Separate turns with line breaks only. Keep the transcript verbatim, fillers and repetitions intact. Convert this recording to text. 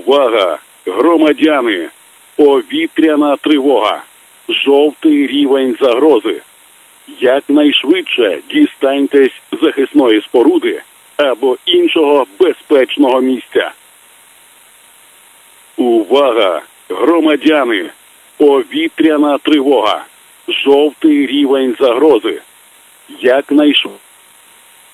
Увага! Громадяни! Повітряна тривога! Жовтий рівень загрози! Якнайшвидше дістаньтесь захисної споруди або іншого безпечного місця. Увага! Громадяни! Повітряна тривога! Жовтий рівень загрози! Якнайшвидше